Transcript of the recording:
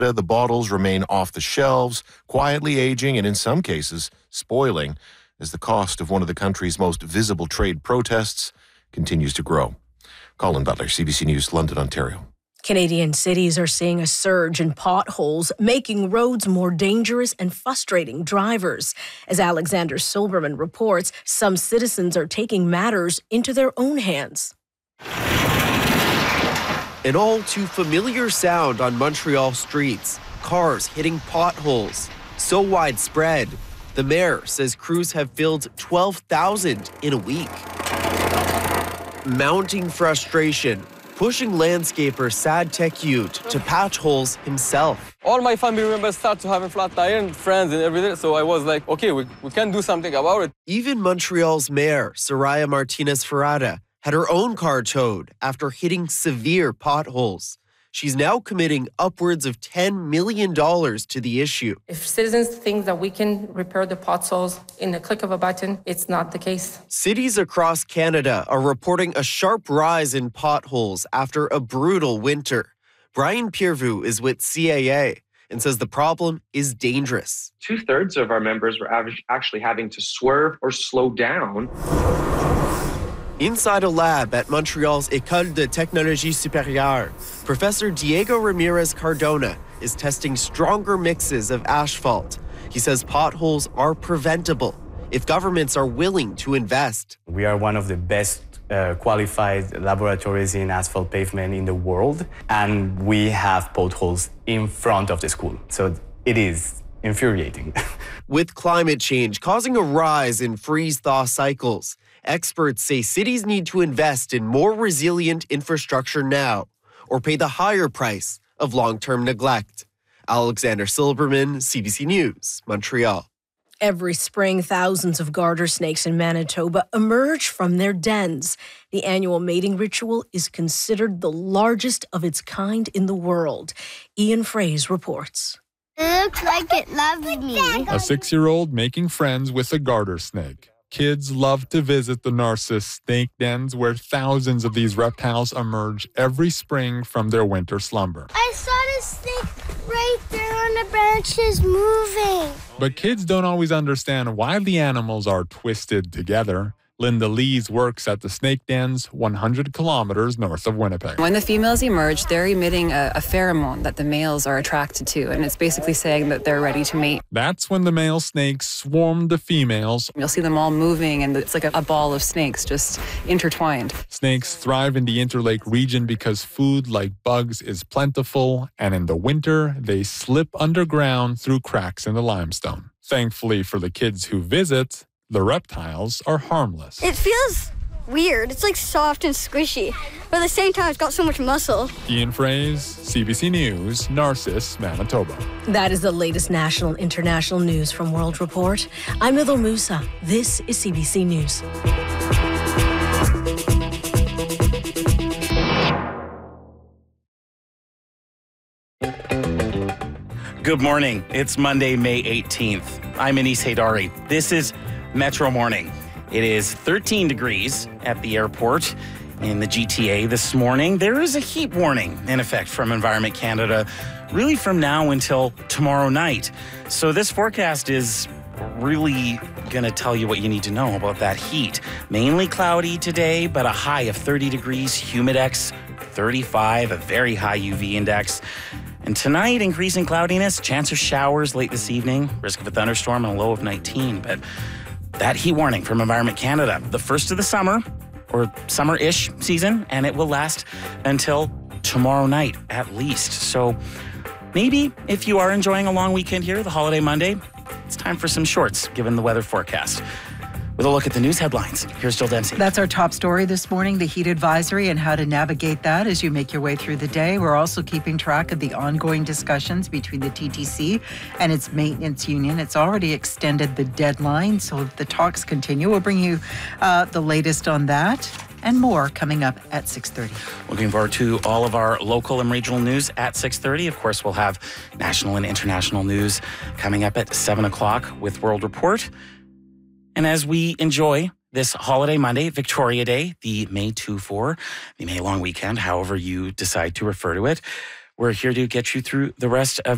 The bottles remain off the shelves, quietly aging and in some cases spoiling as the cost of one of the country's most visible trade protests continues to grow. Colin Butler, CBC News, London, Ontario. Canadian cities are seeing a surge in potholes, making roads more dangerous and frustrating drivers. As Alexander Silberman reports, some citizens are taking matters into their own hands. An all too familiar sound on Montreal streets, cars hitting potholes. So widespread, the mayor says crews have filled 12,000 in a week. Mounting frustration, pushing landscaper Sad Tekyut to patch holes himself. All my family members start to have a flat tire and friends and everything, so I was like, okay, we can do something about it. Even Montreal's mayor, Soraya Martinez Ferrada, had her own car towed after hitting severe potholes. She's now committing upwards of $10 million to the issue. If citizens think that we can repair the potholes in the click of a button, it's not the case. Cities across Canada are reporting a sharp rise in potholes after a brutal winter. Brian Piervu is with CAA and says the problem is dangerous. 2/3 of our members were actually having to swerve or slow down. Inside a lab at Montreal's École de Technologie Supérieure, Professor Diego Ramirez Cardona is testing stronger mixes of asphalt. He says potholes are preventable if governments are willing to invest. We are one of the best qualified laboratories in asphalt pavement in the world, and we have potholes in front of the school. So it is infuriating. With climate change causing a rise in freeze-thaw cycles, experts say cities need to invest in more resilient infrastructure now or pay the higher price of long-term neglect. Alexander Silberman, CBC News, Montreal. Every spring, thousands of garter snakes in Manitoba emerge from their dens. The annual mating ritual is considered the largest of its kind in the world. Ian Fraze reports. It looks like it loves me. A 6-year-old making friends with a garter snake. Kids love to visit the Narcissus snake dens where thousands of these reptiles emerge every spring from their winter slumber. I saw the snake right there on the branches moving. But kids don't always understand why the animals are twisted together. Linda Lees works at the snake dens 100 kilometers north of Winnipeg. When the females emerge, they're emitting a pheromone that the males are attracted to, and it's basically saying that they're ready to mate. That's when the male snakes swarm the females. You'll see them all moving, and it's like a ball of snakes just intertwined. Snakes thrive in the Interlake region because food like bugs is plentiful, and in the winter, they slip underground through cracks in the limestone. Thankfully for the kids who visit, the reptiles are harmless. It feels weird. It's like soft and squishy, but at the same time, it's got so much muscle. Ian Fraze, CBC News, Narcissus, Manitoba. That is the latest national and international news from World Report. I'm Ithel Musa. This is CBC News. Good morning. It's Monday, May 18th. I'm Anis Haydari. This is Metro Morning. It is 13 degrees at the airport in the GTA this morning. There is a heat warning in effect from Environment Canada, really from now until tomorrow night. So this forecast is really going to tell you what you need to know about that heat. Mainly cloudy today, but a high of 30 degrees, humidex 35, a very high UV index. And tonight, increasing cloudiness, chance of showers late this evening, risk of a thunderstorm and a low of 19. But that heat warning from Environment Canada, the first of the summer, or summer-ish season, and it will last until tomorrow night at least. So maybe if you are enjoying a long weekend here, the holiday Monday, it's time for some shorts, given the weather forecast. With a look at the news headlines, here's Jill Dempsey. That's our top story this morning, the heat advisory and how to navigate that as you make your way through the day. We're also keeping track of the ongoing discussions between the TTC and its maintenance union. It's already extended the deadline, so the talks continue. We'll bring you the latest on that and more coming up at 6:30. Looking forward to all of our local and regional news at 6:30. Of course, we'll have national and international news coming up at 7 o'clock with World Report. And as we enjoy this holiday Monday, Victoria Day, the May 2-4, the May long weekend, however you decide to refer to it, we're here to get you through the rest of